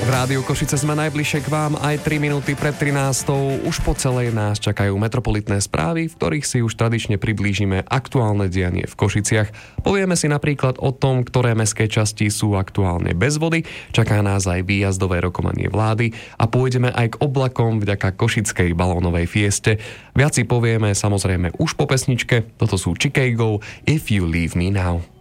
V Rádiu Košice sme najbližšie k vám aj 3 minúty pred 13. Už po celej nás čakajú metropolitné správy, v ktorých si už tradične priblížime aktuálne dianie v Košiciach. Povieme si napríklad o tom, ktoré mestské časti sú aktuálne bez vody, čaká nás aj výjazdové rokovanie vlády a pôjdeme aj k oblakom vďaka košickej balónovej fieste. Viac si povieme samozrejme už po pesničke, toto sú Chicago, If You Leave Me Now.